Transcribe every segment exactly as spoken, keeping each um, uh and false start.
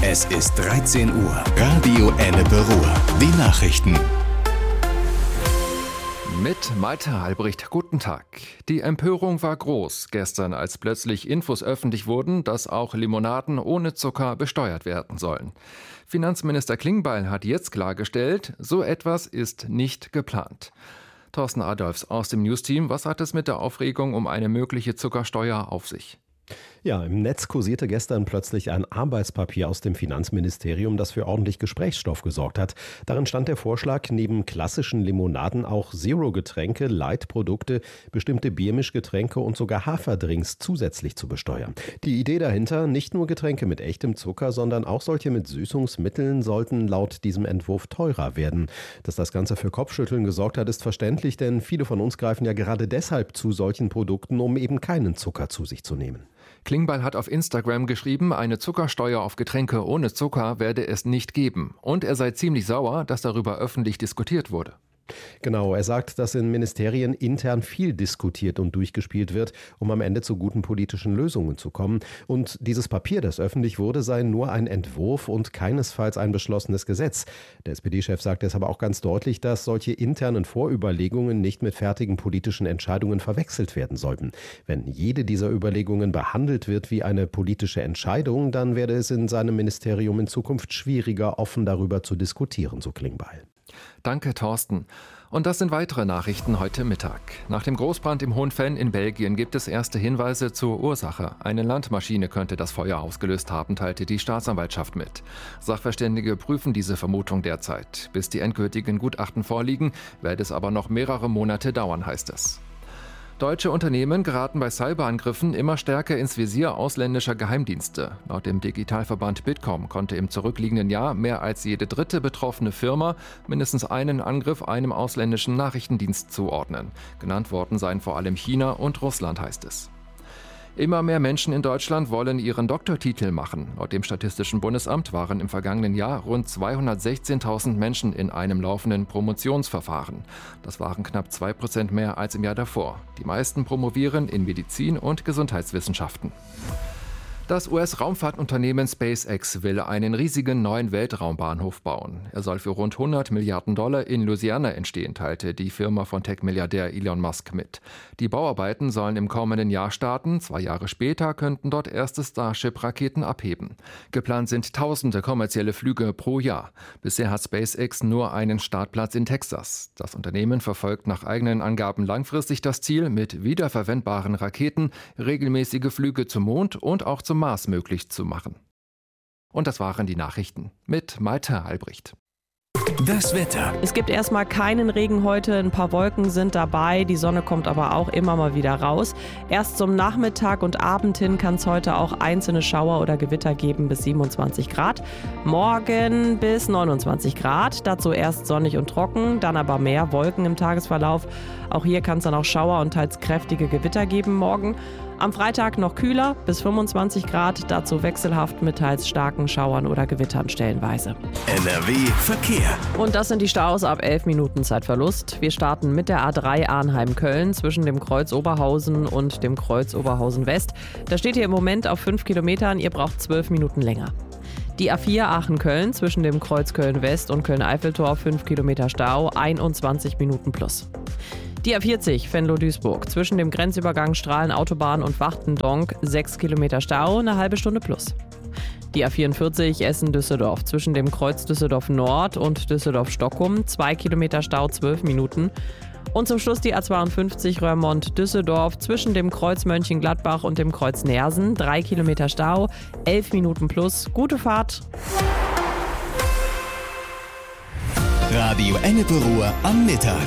Es ist dreizehn Uhr. Radio Ennepe Ruhr. Die Nachrichten. Mit Malte Albrecht, guten Tag. Die Empörung war groß gestern, als plötzlich Infos öffentlich wurden, dass auch Limonaden ohne Zucker besteuert werden sollen. Finanzminister Klingbeil hat jetzt klargestellt, so etwas ist nicht geplant. Thorsten Adolfs aus dem Newsteam, was hat es mit der Aufregung um eine mögliche Zuckersteuer auf sich? Ja, im Netz kursierte gestern plötzlich ein Arbeitspapier aus dem Finanzministerium, das für ordentlich Gesprächsstoff gesorgt hat. Darin stand der Vorschlag, neben klassischen Limonaden auch Zero-Getränke, Light-Produkte, bestimmte Biermischgetränke und sogar Haferdrinks zusätzlich zu besteuern. Die Idee dahinter, nicht nur Getränke mit echtem Zucker, sondern auch solche mit Süßungsmitteln sollten laut diesem Entwurf teurer werden. Dass das Ganze für Kopfschütteln gesorgt hat, ist verständlich, denn viele von uns greifen ja gerade deshalb zu solchen Produkten, um eben keinen Zucker zu sich zu nehmen. Klingbeil hat auf Instagram geschrieben, eine Zuckersteuer auf Getränke ohne Zucker werde es nicht geben. Und er sei ziemlich sauer, dass darüber öffentlich diskutiert wurde. Genau, er sagt, dass in Ministerien intern viel diskutiert und durchgespielt wird, um am Ende zu guten politischen Lösungen zu kommen. Und dieses Papier, das öffentlich wurde, sei nur ein Entwurf und keinesfalls ein beschlossenes Gesetz. Der S P D-Chef sagt es aber auch ganz deutlich, dass solche internen Vorüberlegungen nicht mit fertigen politischen Entscheidungen verwechselt werden sollten. Wenn jede dieser Überlegungen behandelt wird wie eine politische Entscheidung, dann werde es in seinem Ministerium in Zukunft schwieriger, offen darüber zu diskutieren, so Klingbeil. Danke, Thorsten. Und das sind weitere Nachrichten heute Mittag. Nach dem Großbrand im Hohenfenn in Belgien gibt es erste Hinweise zur Ursache. Eine Landmaschine könnte das Feuer ausgelöst haben, teilte die Staatsanwaltschaft mit. Sachverständige prüfen diese Vermutung derzeit. Bis die endgültigen Gutachten vorliegen, wird es aber noch mehrere Monate dauern, heißt es. Deutsche Unternehmen geraten bei Cyberangriffen immer stärker ins Visier ausländischer Geheimdienste. Laut dem Digitalverband Bitkom konnte im zurückliegenden Jahr mehr als jede dritte betroffene Firma mindestens einen Angriff einem ausländischen Nachrichtendienst zuordnen. Genannt worden seien vor allem China und Russland, heißt es. Immer mehr Menschen in Deutschland wollen ihren Doktortitel machen. Laut dem Statistischen Bundesamt waren im vergangenen Jahr rund zweihundertsechzehntausend Menschen in einem laufenden Promotionsverfahren. Das waren knapp zwei Prozent mehr als im Jahr davor. Die meisten promovieren in Medizin und Gesundheitswissenschaften. Das U S-Raumfahrtunternehmen SpaceX will einen riesigen neuen Weltraumbahnhof bauen. Er soll für rund hundert Milliarden Dollar in Louisiana entstehen, teilte die Firma von Tech-Milliardär Elon Musk mit. Die Bauarbeiten sollen im kommenden Jahr starten. Zwei Jahre später könnten dort erste Starship-Raketen abheben. Geplant sind tausende kommerzielle Flüge pro Jahr. Bisher hat SpaceX nur einen Startplatz in Texas. Das Unternehmen verfolgt nach eigenen Angaben langfristig das Ziel, mit wiederverwendbaren Raketen regelmäßige Flüge zum Mond und auch zum Mars möglich zu machen. Und das waren die Nachrichten mit Malte Albrecht. Das Wetter. Es gibt erstmal keinen Regen heute, ein paar Wolken sind dabei, die Sonne kommt aber auch immer mal wieder raus. Erst zum Nachmittag und Abend hin kann es heute auch einzelne Schauer oder Gewitter geben bis siebenundzwanzig Grad. Morgen bis neunundzwanzig Grad, dazu erst sonnig und trocken, dann aber mehr Wolken im Tagesverlauf. Auch hier kann es dann auch Schauer und teils kräftige Gewitter geben morgen. Am Freitag noch kühler, bis fünfundzwanzig Grad, dazu wechselhaft mit teils starken Schauern oder Gewittern stellenweise. N R W Verkehr. Und das sind die Staus ab elf Minuten Zeitverlust. Wir starten mit der A drei Arnheim-Köln zwischen dem Kreuz Oberhausen und dem Kreuz Oberhausen West. Da steht ihr im Moment auf fünf Kilometern, ihr braucht zwölf Minuten länger. Die A vier Aachen-Köln zwischen dem Kreuz Köln-West und Köln-Eiffeltor fünf Kilometer Stau, einundzwanzig Minuten plus. Die A vierzig Venlo-Duisburg zwischen dem Grenzübergang Strahlen-Autobahn und Wachtendonk sechs Kilometer Stau, eine halbe Stunde plus. Die A vierundvierzig Essen-Düsseldorf zwischen dem Kreuz Düsseldorf Nord und Düsseldorf-Stockholm zwei Kilometer Stau, zwölf Minuten. Und zum Schluss die A zweiundfünfzig Röhrmond-Düsseldorf zwischen dem Kreuz Mönchengladbach und dem Kreuz Neersen drei Kilometer Stau, elf Minuten plus. Gute Fahrt! Radio Ennepe Ruhr am Mittag.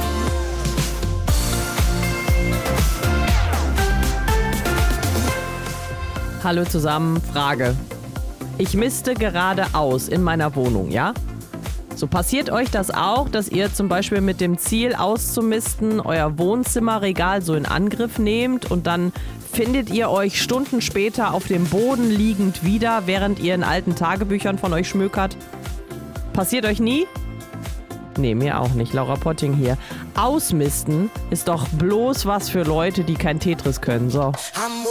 Hallo zusammen, Frage. Ich misste gerade aus in meiner Wohnung, ja? So, passiert euch das auch, dass ihr zum Beispiel mit dem Ziel auszumisten euer Wohnzimmerregal so in Angriff nehmt und dann findet ihr euch Stunden später auf dem Boden liegend wieder, während ihr in alten Tagebüchern von euch schmökert? Passiert euch nie? Nee, mir auch nicht. Laura Potting hier. Ausmisten ist doch bloß was für Leute, die kein Tetris können. So.